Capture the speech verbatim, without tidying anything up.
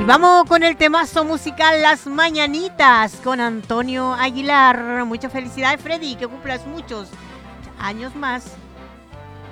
vamos con el temazo musical Las Mañanitas con Antonio Aguilar. Muchas felicidades, Freddy, que cumplas muchos años más.